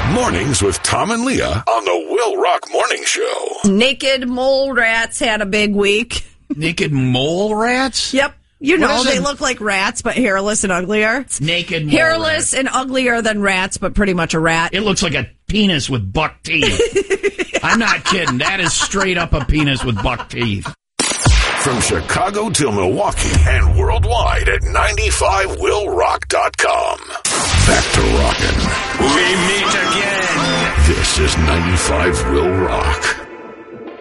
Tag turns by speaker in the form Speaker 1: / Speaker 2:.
Speaker 1: Mornings with Tom and Leah on the Will Rock Morning Show.
Speaker 2: Naked mole rats had a big week.
Speaker 3: Naked mole rats?
Speaker 2: Yep. They look like rats, but hairless and uglier.
Speaker 3: Naked mole
Speaker 2: hairless and uglier than rats, but pretty much a rat.
Speaker 3: It looks like a penis with buck teeth. I'm not kidding. That is straight up a penis with buck teeth.
Speaker 1: From Chicago to Milwaukee and worldwide at 95willrock.com. Back to rockin'.
Speaker 4: We meet again.
Speaker 1: This is 95 Will Rock.